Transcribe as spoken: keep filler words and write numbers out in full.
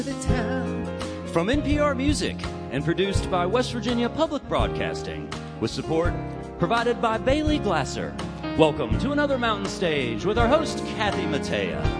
From N P R Music and produced by West Virginia Public Broadcasting, with support provided by Bailey Glasser. Welcome to another Mountain Stage with our host, Kathy Mattea.